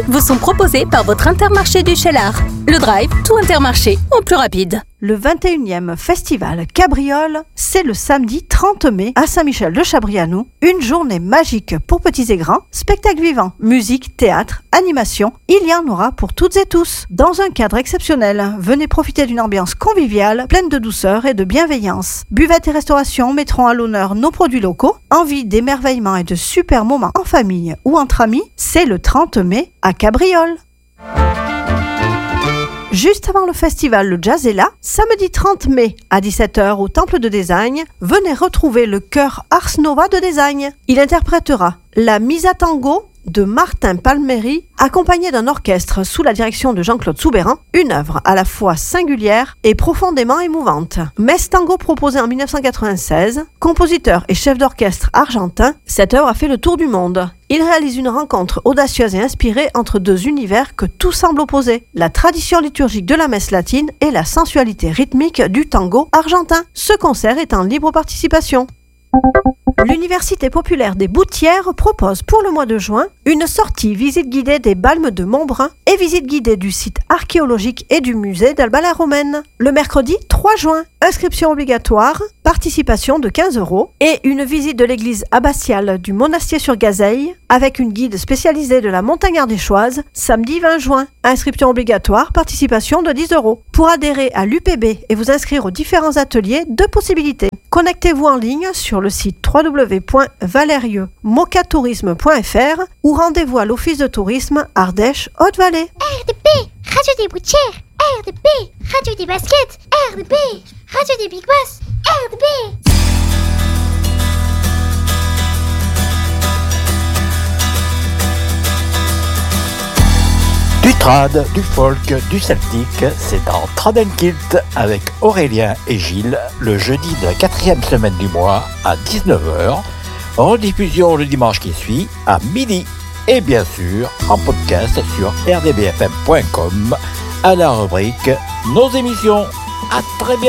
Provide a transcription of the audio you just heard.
vous sont proposés par votre Intermarché du Cheylard. Le drive, tout Intermarché en plus rapide. Le 21e festival Cabriole, c'est le samedi 30 mai à Saint-Michel-de-Chabrianou. Une journée magique pour petits et grands, spectacles vivants, musique, théâtre, animation. Il y en aura pour toutes et tous. Dans un cadre exceptionnel, venez profiter d'une ambiance conviviale, pleine de douceur et de bienveillance. Buvettes et restauration mettront à l'honneur nos produits locaux. Envie d'émerveillement et de super moments en famille ou entre amis, c'est le 30 mai à Cabriole. Juste avant le festival, le jazz est là. Samedi 30 mai à 17h au Temple de Désagne, venez retrouver le chœur Ars Nova de Désagne. Il interprétera la Misa Tango de Martin Palmieri, accompagné d'un orchestre sous la direction de Jean-Claude Soubeyran, une œuvre à la fois singulière et profondément émouvante. Messe Tango proposée en 1996, compositeur et chef d'orchestre argentin, cette œuvre a fait le tour du monde. Il réalise une rencontre audacieuse et inspirée entre deux univers que tout semble opposer, la tradition liturgique de la messe latine et la sensualité rythmique du tango argentin. Ce concert est en libre participation. L'Université populaire des Boutières propose pour le mois de juin une sortie visite guidée des Balmes de Montbrun et visite guidée du site archéologique et du musée d'Alba la Romaine. Le mercredi 3 juin, inscription obligatoire, participation de 15 € et une visite de l'église abbatiale du Monastier-sur-Gazeille avec une guide spécialisée de la montagne ardéchoise samedi 20 juin. Inscription obligatoire, participation de 10 €. Pour adhérer à l'UPB et vous inscrire aux différents ateliers, deux possibilités. Connectez-vous en ligne sur le site www.valerieux-mocatourisme.fr ou rendez-vous à l'Office de tourisme Ardèche-Haute-Vallée. RDP, Radio des Boutières. RDP, Radio des Baskets. RDP, Radio des Big Boss. RDP. Du trad, du folk, du celtique, c'est dans Trad & Kilt avec Aurélien et Gilles, le jeudi de la 4e semaine du mois à 19h, rediffusion le dimanche qui suit à midi, et bien sûr en podcast sur rdbfm.com à la rubrique Nos émissions. À très bientôt.